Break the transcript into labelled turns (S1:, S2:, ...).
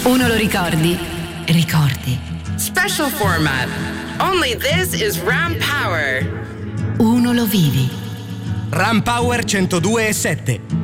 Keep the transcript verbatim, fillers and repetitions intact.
S1: Uno lo ricordi? Ricordi.
S2: Special format. Only this is Ram Power.
S1: Uno lo vivi.
S3: Ram Power centodue e sette.